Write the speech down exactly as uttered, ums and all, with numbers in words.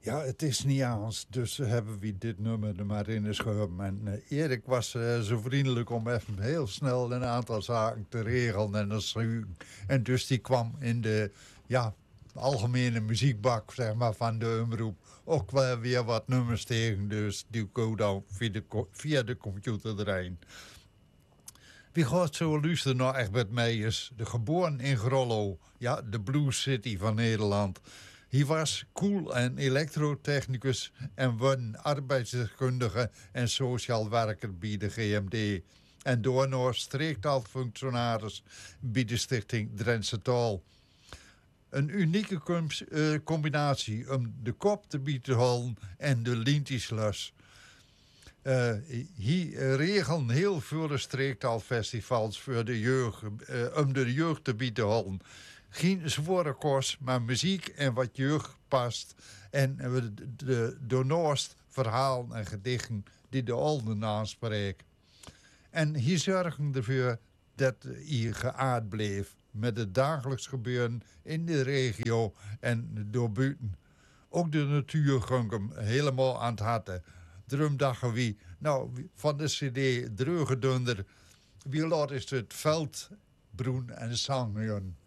Ja, het is niet aan, dus hebben we dit nummer er maar in geschoven. En uh, Erik was uh, zo vriendelijk om even heel snel een aantal zaken te regelen en te sturen. En dus die kwam in de ja, algemene muziekbak zeg maar, van de omroep ook wel weer wat nummers tegen. Dus die kon dan via de, via de computer erin. Wie gaat zo luisteren naar Egbert Meijers, de geboren in Grollo, ja, de Blues City van Nederland. Hij was cool en elektrotechnicus en werd arbeidsdeskundige en sociaal werker bij de G M D. En daarna streektaalfunctionaris bij de stichting Drentse Taal. Een unieke com- uh, combinatie om de kop te bieden houden en de lintieslus. Uh, hij regelt heel veel streektaalfestivals voor de jeugd, uh, om de jeugd te bieden houden. Geen zware kost, maar muziek en wat jeugd past. En de, de, daarnaast verhalen en gedichten die de ouderen aanspreken. En hier zorgen ervoor dat hij geaard bleef met het dagelijks gebeuren in de regio en doorbuiten. Ook de natuur ging hem helemaal aan het harten. Daarom dachten we, nou, van de cd Dreugedunder, wie laat is het veld, broen en zang.